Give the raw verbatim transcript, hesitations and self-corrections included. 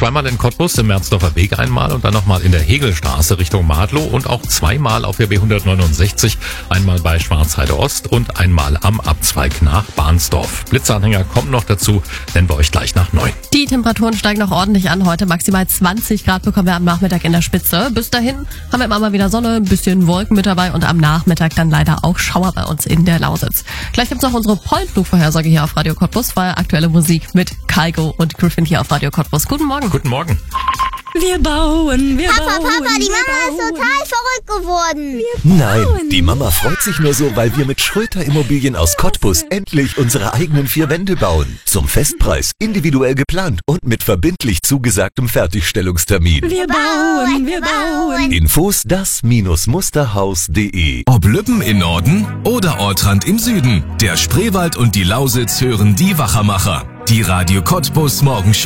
Zweimal in Cottbus im Merzdorfer Weg einmal und dann nochmal in der Hegelstraße Richtung Madlow und auch zweimal auf der B hundertneunundsechzig, einmal bei Schwarzheide Ost und einmal am Abzweig nach Bahnsdorf. Blitzanhänger kommen noch dazu, nennen wir euch gleich nach neun. Die Temperaturen steigen noch ordentlich an. Heute maximal zwanzig Grad bekommen wir am Nachmittag in der Spitze. Bis dahin haben wir immer mal wieder Sonne, ein bisschen Wolken mit dabei und am Nachmittag dann leider auch Schauer bei uns in der Lausitz. Gleich gibt's noch unsere Pollenflugvorhersage hier auf Radio Cottbus, weil aktuelle Musik mit Kygo und Griffin hier auf Radio Cottbus. Guten Morgen. Guten Morgen. Wir bauen, wir Papa, bauen. Papa, die Mama wir ist bauen. total verrückt geworden. Nein, die Mama freut sich nur so, weil wir mit Schröter Immobilien aus Cottbus endlich unsere eigenen vier Wände bauen. Zum Festpreis, individuell geplant und mit verbindlich zugesagtem Fertigstellungstermin. Wir bauen, wir bauen. Infos das Musterhaus punkt de. Ob Lübben im Norden oder Ortrand im Süden, der Spreewald und die Lausitz hören die Wachermacher. Die Radio Cottbus Morgenshow.